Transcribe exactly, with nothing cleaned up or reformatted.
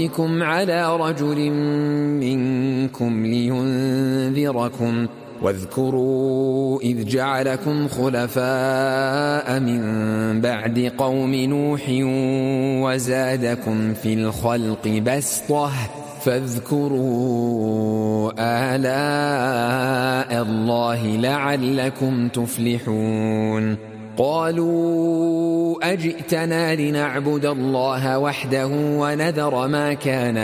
ربكم على رجل منكم لينذركم واذكروا إذ جعلكم خلفاء من بعد قوم نوح وزادكم في الخلق بسطة فاذكروا آلاء الله لعلكم تفلحون قالوا أجئتنا لنعبد الله وحده ونذر ما كان